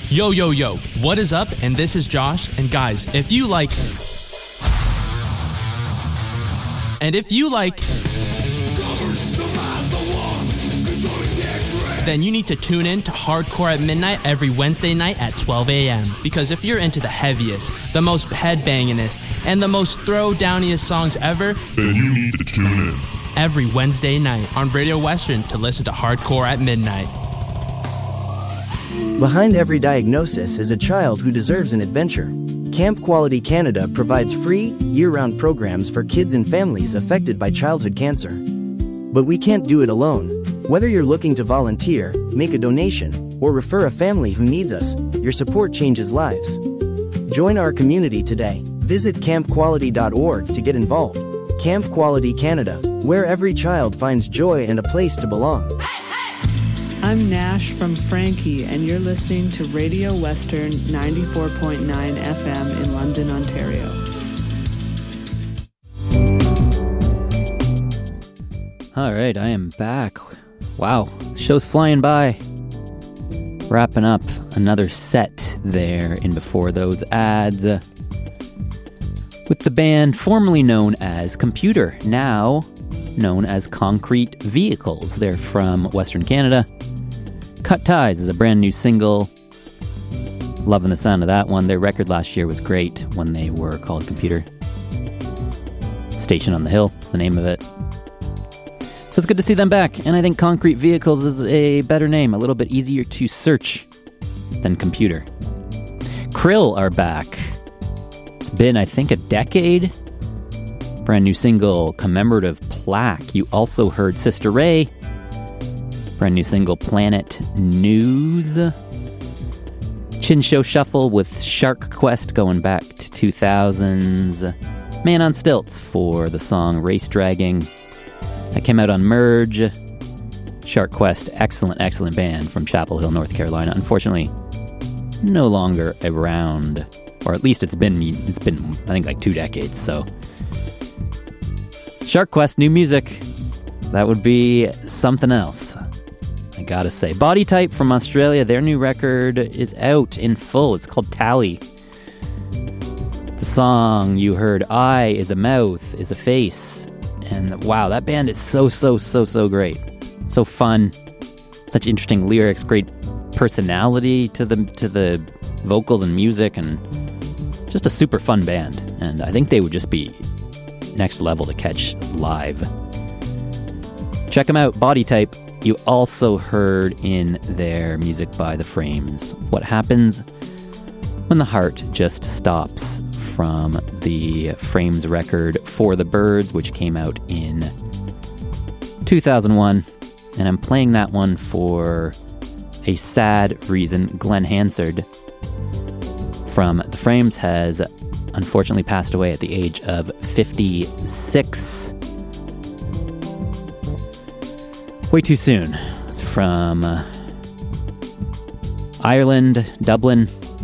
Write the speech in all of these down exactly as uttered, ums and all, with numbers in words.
Yo, yo, yo, what is up? And this is Josh. And guys, if you like... And if you like... Then you need to tune in to Hardcore at Midnight every Wednesday night at twelve a.m. Because if you're into the heaviest, the most headbangingest, and the most throw-downiest songs ever... Then you need to tune in every Wednesday night on Radio Western to listen to Hardcore at Midnight. Behind every diagnosis is a child who deserves an adventure. Camp Quality Canada provides free, year-round programs for kids and families affected by childhood cancer. But we can't do it alone. Whether you're looking to volunteer, make a donation, or refer a family who needs us, your support changes lives. Join our community today. Visit camp quality dot org to get involved. Camp Quality Canada, where every child finds joy and a place to belong. I'm Nash from Frankie, and you're listening to Radio Western ninety-four point nine F M in London, Ontario. All right, I am back. Wow, show's flying by. Wrapping up another set there in before those ads. With the band formerly known as Computer, now known as Concrete Vehicles. They're from Western Canada. Cut Ties is a brand new single. Loving the sound of that one. Their record last year was great when they were called Computer. Station on the Hill, the name of it. So it's good to see them back, and I think Concrete Vehicles is a better name, a little bit easier to search than Computer. Krill are back. It's been, I think, a decade. Brand new single, Commemorative Plaque. You also heard Sister Ray. Brand new single, Planet News. Chin Show Shuffle with Shark Quest going back to two thousands. Man on Stilts for the song Race Dragging. That came out on Merge. Shark Quest, excellent, excellent band from Chapel Hill, North Carolina. Unfortunately, no longer around, or at least it's been, it's been, I think, like two decades. So, Shark Quest, new music. That would be something else. I gotta say. Body Type from Australia, their new record is out in full. It's called Tally. The song you heard, I is a mouth, is a face. And wow, that band is so, so, so, so great. So fun. Such interesting lyrics, great personality to the to the vocals and music, and just a super fun band. And I think they would just be next level to catch live. Check them out, Body Type. You also heard in their music by The Frames, What Happens When the Heart Just Stops, from the Frames record For the Birds, which came out in two thousand one. And I'm playing that one for a sad reason. Glenn Hansard from The Frames has unfortunately passed away at the age of fifty-six. Way too soon. It's from uh, Ireland, Dublin.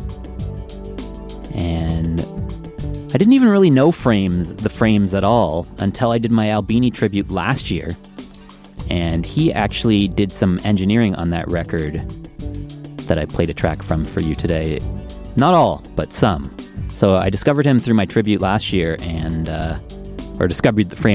And I didn't even really know Frames, the Frames at all until I did my Albini tribute last year. And he actually did some engineering on that record that I played a track from for you today. Not all, but some. So I discovered him through my tribute last year, and uh, or discovered the Frames